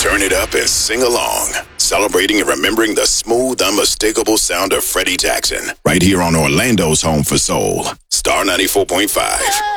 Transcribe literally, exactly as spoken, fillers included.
Turn it up and sing along. Celebrating and remembering the smooth, unmistakable sound of Freddie Jackson. Right here on Orlando's home for soul. Star ninety-four point five.